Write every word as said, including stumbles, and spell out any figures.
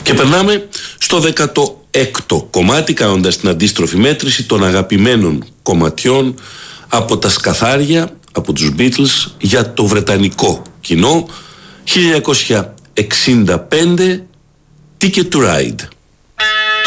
Και περνάμε στο δέκατο έκτο κομμάτι, κάνοντας την αντίστροφη μέτρηση των αγαπημένων κομματιών από τα σκαθάρια, από τους Beatles, για το βρετανικό κοινό. χίλια εννιακόσια εξήντα πέντε, Ticket to Ride.